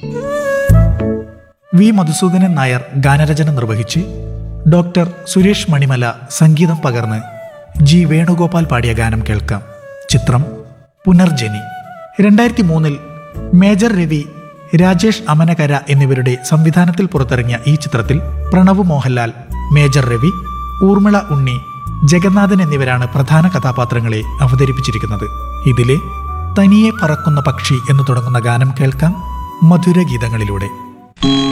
V Madhusoodanan Nair ഗാനരചന നിർവഹിച്ച് doctor Suresh Manimala സംഗീതം പകർന്ന് ജി വേണുഗോപാൽ പാടിയ ഗാനം കേൾക്കാം. ചിത്രം പുനർജനി. 2003 മേജർ രവി, രാജേഷ് അമനകര എന്നിവരുടെ സംവിധാനത്തിൽ പുറത്തിറങ്ങിയ ഈ ചിത്രത്തിൽ പ്രണവ് മോഹൻലാൽ, മേജർ രവി, ഊർമിള ഉണ്ണി, ജഗന്നാഥൻ എന്നിവരാണ് പ്രധാന കഥാപാത്രങ്ങളെ അവതരിപ്പിച്ചിരിക്കുന്നത്. ഇതിലെ തനിയെ പറക്കുന്ന പക്ഷി എന്ന് തുടങ്ങുന്ന ഗാനം കേൾക്കാം മധുരഗീതങ്ങളിലൂടെ.